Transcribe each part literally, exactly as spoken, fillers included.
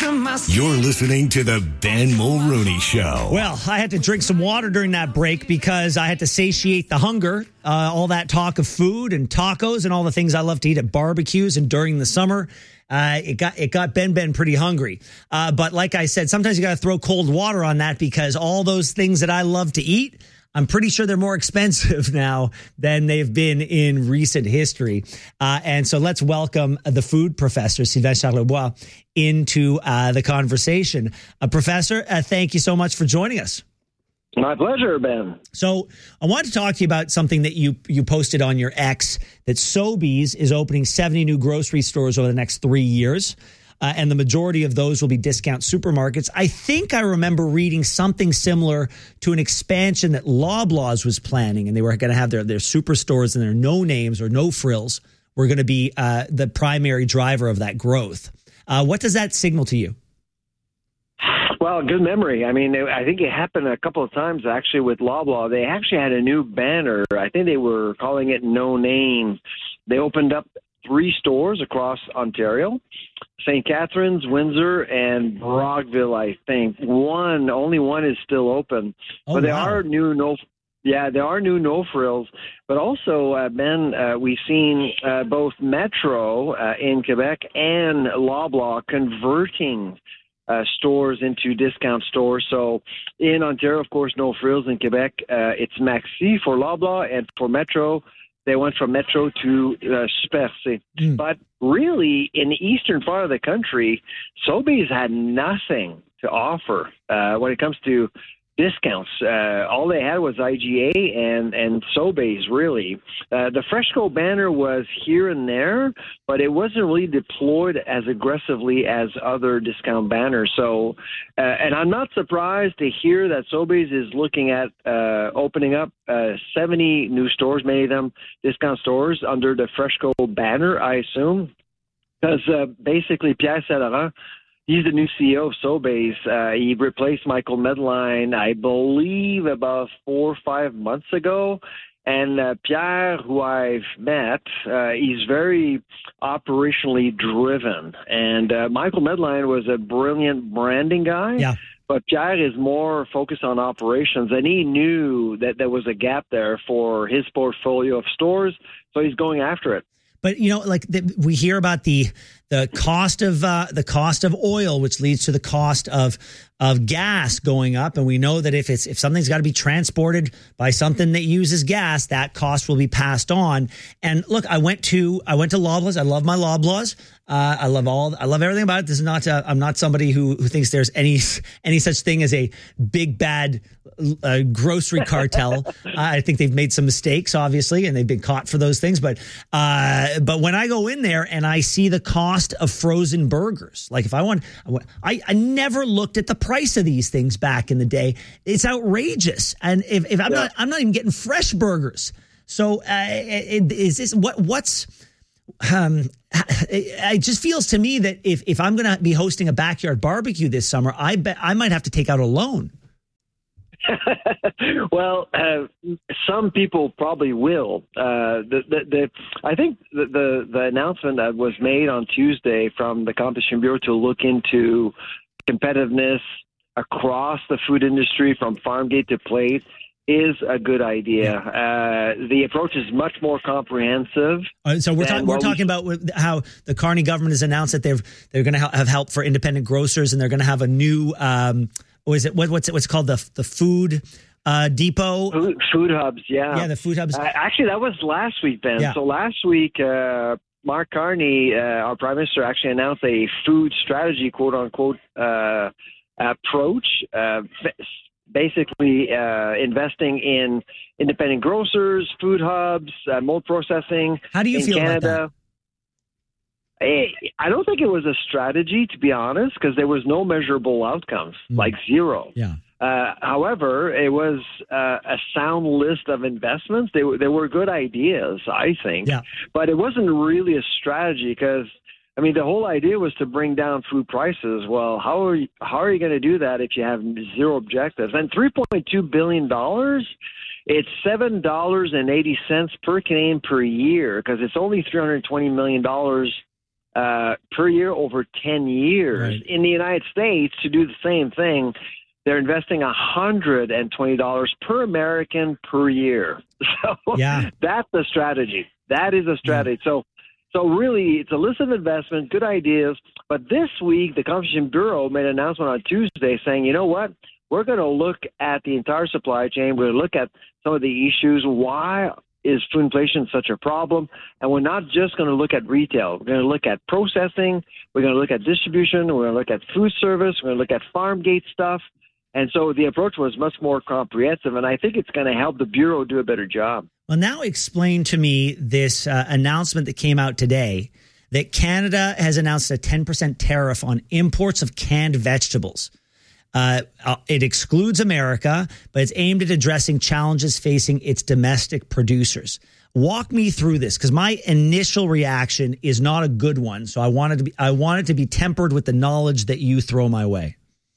You're listening to the Ben Mulrooney Show. Well, I had to drink some water during that break because I had to satiate the hunger. Uh, all that talk of food and tacos and all the things I love to eat at barbecues and during the summer. Uh, it got it got Ben Ben pretty hungry. Uh, but like I said, sometimes you got to throw cold water on that because all those things that I love to eat, I'm pretty sure they're more expensive now than they've been in recent history. Uh, and so let's welcome the food professor, Sylvain Charlebois, into uh, the conversation. Uh, professor, uh, thank you so much for joining us. My pleasure, Ben. So I want to talk to you about something that you you posted on your X, that Sobeys is opening seventy new grocery stores over the next three years. Uh, and the majority of those will be discount supermarkets. I think I remember reading something similar to an expansion that Loblaws was planning, and they were going to have their, their superstores and their no names or no frills were going to be uh, the primary driver of that growth. Uh, what does that signal to you? Well, good memory. I mean, I think it happened a couple of times actually with Loblaw. They actually had a new banner. I think they were calling it No Name. They opened up three stores across Ontario. Saint Catharines, Windsor, and Brockville, I think. One, only one is still open. Oh, but there wow. are new no, yeah, there are new no frills. But also, uh, Ben, uh, we've seen uh, both Metro uh, in Quebec and Loblaw converting uh, stores into discount stores. So in Ontario, of course, no frills. In Quebec, uh, it's Maxi for Loblaw, and for Metro, they went from Metro to uh, Super C. Mm. But really, in the eastern part of the country, Sobeys had nothing to offer uh, when it comes to discounts. Uh, all they had was I G A and, and Sobeys, really. Uh, the Freshco banner was here and there, but it wasn't really deployed as aggressively as other discount banners. So, uh, and I'm not surprised to hear that Sobeys is looking at uh, opening up uh, seventy new stores, many of them discount stores, under the Freshco banner, I assume. Because uh, basically, Pierre Saint-Laurent, he's the new C E O of Sobeys. Uh, he replaced Michael Medline, I believe, about four or five months ago. And uh, Pierre, who I've met, uh, he's very operationally driven. And uh, Michael Medline was a brilliant branding guy. Yeah. But Pierre is more focused on operations, and he knew that there was a gap there for his portfolio of stores, so he's going after it. But, you know, like the, we hear about the the cost of uh, the cost of oil, which leads to the cost of of gas going up. And we know that if it's if something's got to be transported by something that uses gas, that cost will be passed on. And look, I went to I went to Loblaws. I love my Loblaws. Uh, I love all I love everything about it. This is not uh, I'm not somebody who, who thinks there's any any such thing as a big bad uh, grocery cartel. I think they've made some mistakes, obviously, and they've been caught for those things. But uh, but when I go in there and I see the cost of frozen burgers, like if I want, I, I never looked at the price of these things back in the day. It's outrageous, and if, if I'm yeah. not I'm not even getting fresh burgers. So uh, is this what what's um it just feels to me that if, if I'm going to be hosting a backyard barbecue this summer, I bet I might have to take out a loan. Well, uh, some people probably will. Uh, the, the, the, I think the, the, the announcement that was made on Tuesday from the Competition Bureau to look into competitiveness across the food industry from farm gate to plate is a good idea. Uh, the approach is much more comprehensive. Uh, so we're, ta- we're talking we- about how the Carney government has announced that they've they're going to ha- have help for independent grocers, and they're going to have a new. Um, Or is it what, what's it, what's it called the the food uh, depot? Food, food hubs, yeah, yeah, the food hubs. Uh, actually, that was last week, Ben. Yeah. So last week, uh, Mark Carney, uh, our prime minister, actually announced a food strategy, quote unquote, uh, approach. Uh, basically, uh, investing in independent grocers, food hubs, uh, mold processing. How do you in feel Canada. about that? I don't think it was a strategy, to be honest, because there was no measurable outcomes, mm. like zero. Yeah. Uh, however, it was uh, a sound list of investments. They, they were good ideas, I think. Yeah. But it wasn't really a strategy because, I mean, the whole idea was to bring down food prices. Well, how are you, how are you going to do that if you have zero objectives? And three point two billion dollars, it's seven dollars and eighty cents per Canadian per year because it's only three hundred twenty million dollars uh, per year over ten years. Right. In the United States, to do the same thing, they're investing one hundred twenty dollars per American per year. So yeah. that's the strategy. That is a strategy. Yeah. So so really, it's a list of investment, good ideas. But this week, the Competition Bureau made an announcement on Tuesday saying, you know what? We're going to look at the entire supply chain. We're going to look at some of the issues. Why is food inflation such a problem? And we're not just going to look at retail. We're going to look at processing. We're going to look at distribution. We're going to look at food service. We're going to look at farm gate stuff. And so the approach was much more comprehensive, and I think it's going to help the Bureau do a better job. Well, now explain to me this uh, announcement that came out today that Canada has announced a ten percent tariff on imports of canned vegetables. Uh, it excludes America, but it's aimed at addressing challenges facing its domestic producers. Walk me through this, because my initial reaction is not a good one. So I wanted to be, I want it to be tempered with the knowledge that you throw my way.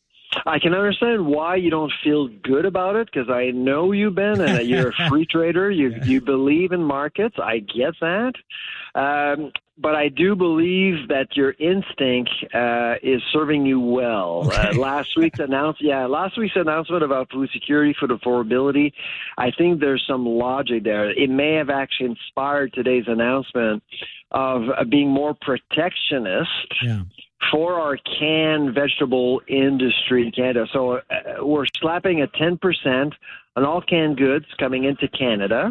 I can understand why you don't feel good about it, because I know you, Ben, and you're a free trader. You yeah. you believe in markets. I get that. Um, but I do believe that your instinct uh, is serving you well. Okay. Uh, last week's announce, yeah, last week's announcement about food security, food affordability, I think there's some logic there. It may have actually inspired today's announcement of uh, being more protectionist. Yeah. For our canned vegetable industry in Canada. So uh, we're slapping a ten percent on all canned goods coming into Canada,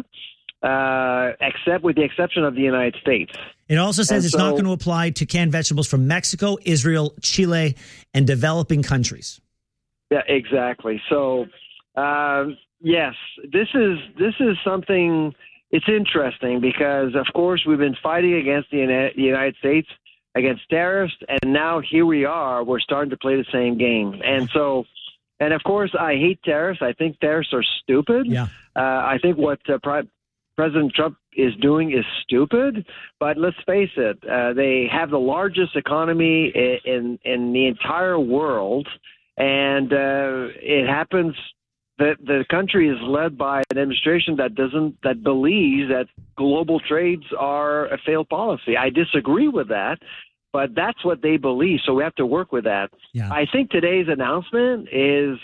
uh, except with the exception of the United States. It also says and it's so, not going to apply to canned vegetables from Mexico, Israel, Chile, and developing countries. Yeah, exactly. So, uh, yes, this is this is something, it's interesting because, of course, we've been fighting against the United States against tariffs, and now here we are, we're starting to play the same game. And so, and of course, I hate tariffs. I think tariffs are stupid. Yeah. Uh, I think what uh, Pre- President Trump is doing is stupid, but let's face it, uh, they have the largest economy in, in, in the entire world, and uh, it happens that the country is led by an administration that doesn't, that believes that global trades are a failed policy. I disagree with that, but that's what they believe. So we have to work with that. Yeah. I think today's announcement is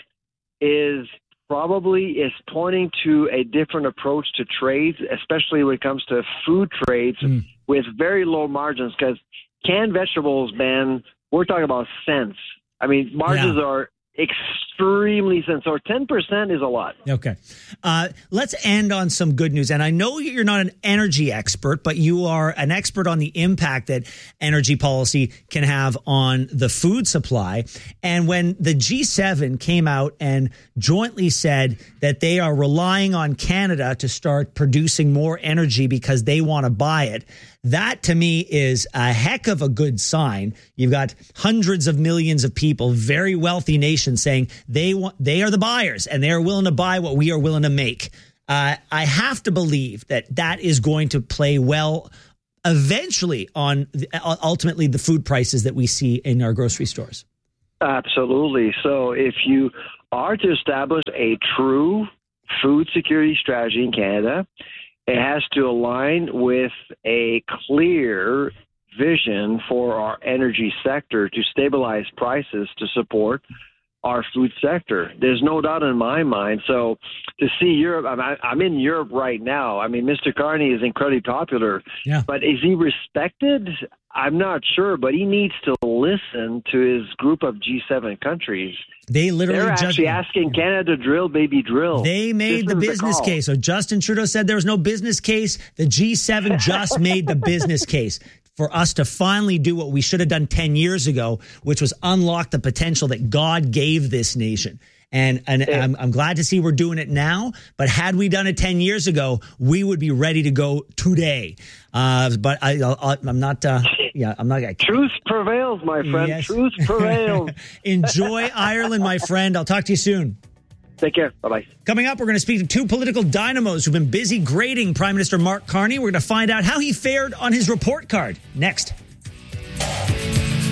is probably is pointing to a different approach to trades, especially when it comes to food trades mm. with very low margins. Because canned vegetables, man, we're talking about cents. I mean, margins yeah. are extremely sensitive. ten percent is a lot. Okay. Uh, let's end on some good news. And I know you're not an energy expert, but you are an expert on the impact that energy policy can have on the food supply. And when the G seven came out and jointly said that they are relying on Canada to start producing more energy because they want to buy it, that to me is a heck of a good sign. You've got hundreds of millions of people, very wealthy nations, saying they want, they are the buyers and they are willing to buy what we are willing to make. Uh, I have to believe that that is going to play well eventually on the, ultimately the food prices that we see in our grocery stores. Absolutely. So if you are to establish a true food security strategy in Canada, it has to align with a clear vision for our energy sector to stabilize prices to support our food sector. There's no doubt in my mind. So to see Europe, I'm in Europe right now. I mean, Mister Carney is incredibly popular, yeah. but is he respected? I'm not sure, but he needs to listen to his group of G seven countries. They literally They're just, actually asking Canada to drill, baby, drill. They made the business case. So Justin Trudeau said there was no business case. The G seven just made the business case for us to finally do what we should have done ten years ago, which was unlock the potential that God gave this nation. And and yeah. I'm, I'm glad to see we're doing it now. But had we done it ten years ago, we would be ready to go today. Uh, but I, I, I'm not. Uh, yeah, I'm not. I Truth prevails, my friend. Yes. Truth prevails. Enjoy Ireland, my friend. I'll talk to you soon. Take care. Bye-bye. Coming up, we're going to speak to two political dynamos who've been busy grading Prime Minister Mark Carney. We're going to find out how he fared on his report card. Next.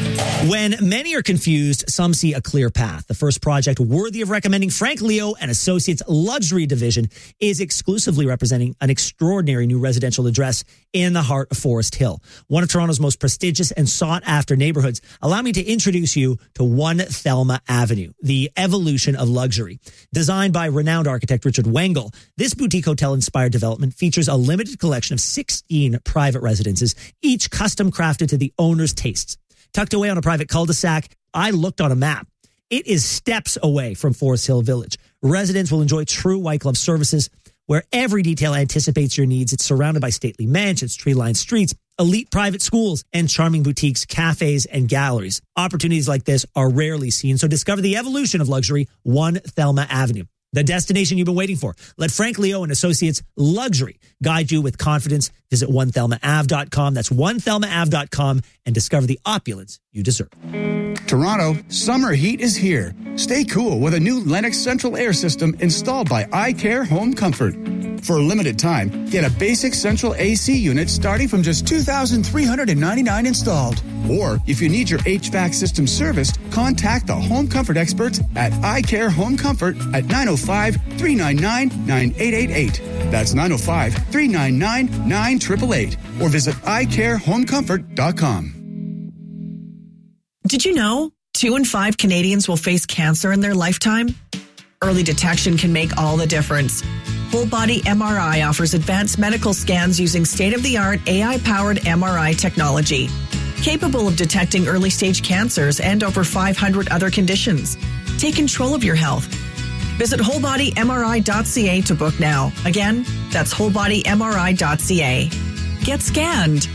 When many are confused, some see a clear path. The first project worthy of recommending Frank Leo and Associates Luxury Division is exclusively representing an extraordinary new residential address in the heart of Forest Hill, one of Toronto's most prestigious and sought-after neighborhoods. Allow me to introduce you to One Thelma Avenue, the evolution of luxury. Designed by renowned architect Richard Wengel, this boutique hotel-inspired development features a limited collection of sixteen private residences, each custom-crafted to the owner's tastes. Tucked away on a private cul-de-sac, I looked on a map. It is steps away from Forest Hill Village. Residents will enjoy true white glove services where every detail anticipates your needs. It's surrounded by stately mansions, tree-lined streets, elite private schools, and charming boutiques, cafes, and galleries. Opportunities like this are rarely seen, so discover the evolution of luxury, One Thelma Avenue. The destination you've been waiting for. Let Frank Leo and Associates Luxury guide you with confidence. Visit one thelma ave dot com. That's one thelma ave dot com and discover the opulence you deserve. Toronto, summer heat is here. Stay cool with a new Lennox Central Air System installed by iCare Home Comfort. For a limited time, get a basic central A C unit starting from just two thousand three hundred ninety-nine dollars installed. Or if you need your H V A C system serviced, contact the Home Comfort experts at iCare Home Comfort at nine oh five, three nine nine, nine eight eight eight. That's nine oh five, three nine nine, nine eight eight eight. Or visit i care home comfort dot com. Did you know two in five Canadians will face cancer in their lifetime? Early detection can make all the difference. Whole Body M R I offers advanced medical scans using state-of-the-art A I-powered M R I technology, capable of detecting early-stage cancers and over five hundred other conditions. Take control of your health. Visit whole body M R I dot c a to book now. Again, that's whole body M R I dot c a. Get scanned.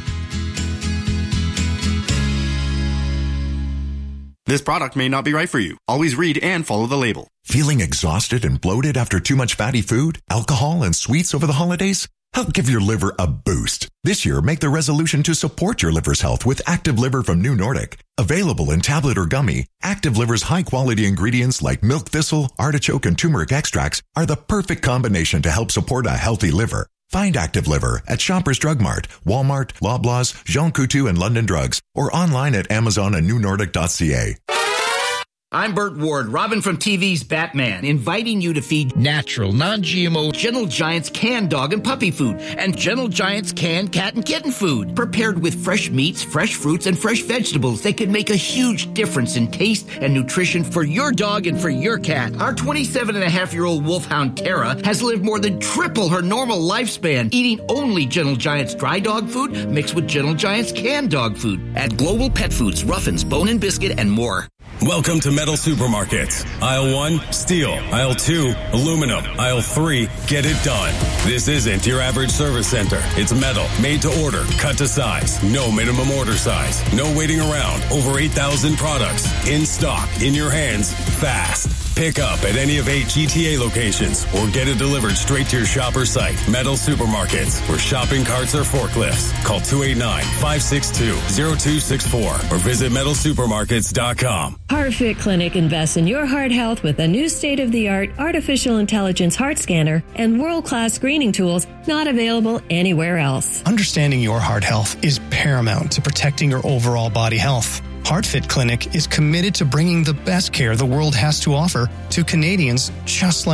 This product may not be right for you. Always read and follow the label. Feeling exhausted and bloated after too much fatty food, alcohol, and sweets over the holidays? Help give your liver a boost. This year, make the resolution to support your liver's health with Active Liver from New Nordic. Available in tablet or gummy, Active Liver's high-quality ingredients like milk thistle, artichoke, and turmeric extracts are the perfect combination to help support a healthy liver. Find Active Liver at Shoppers Drug Mart, Walmart, Loblaws, Jean Coutu, and London Drugs, or online at Amazon and new nordic dot c a. I'm Burt Ward, Robin from T V's Batman, inviting you to feed natural, non-G M O Gentle Giant's canned dog and puppy food and Gentle Giant's canned cat and kitten food. Prepared with fresh meats, fresh fruits, and fresh vegetables, they can make a huge difference in taste and nutrition for your dog and for your cat. Our twenty-seven and a half year old wolfhound Tara has lived more than triple her normal lifespan, eating only Gentle Giant's dry dog food mixed with Gentle Giant's canned dog food at Global Pet Foods, Ruffins, Bone and Biscuit, and more. Welcome to Metal Supermarkets. Aisle one, steel. Aisle two, aluminum. Aisle three, get it done. This isn't your average service center. It's metal, made to order, cut to size. No minimum order size. No waiting around. Over eight thousand products. In stock, in your hands, fast. Pick up at any of eight G T A locations or get it delivered straight to your shopper site. Metal Supermarkets, where shopping carts are forklifts. Call two eight nine, five six two, zero two six four or visit metal supermarkets dot com. HeartFit Clinic invests in your heart health with a new state-of-the-art artificial intelligence heart scanner and world-class screening tools not available anywhere else. Understanding your heart health is paramount to protecting your overall body health. HeartFit Clinic is committed to bringing the best care the world has to offer to Canadians just like